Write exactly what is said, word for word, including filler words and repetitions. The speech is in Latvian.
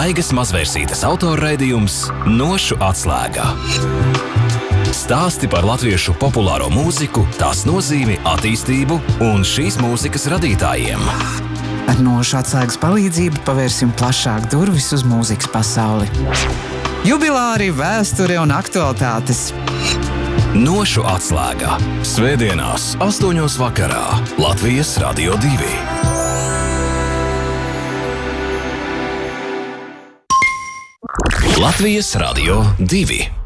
Daigas Mazvērsītes autorraidījums Nošu atslēga. Stāsti par latviešu populāro mūziku, tās nozīmi, attīstību un šīs mūzikas radītājiem. Ar Nošu atslēgas palīdzību pavērsim plašāk durvis uz mūzikas pasauli. Jubilāri, vēsture un aktualitātes. Nošu atslēga. Svētdienās astoņos vakarā. Latvijas Radio divi. Latvijas Radio divi.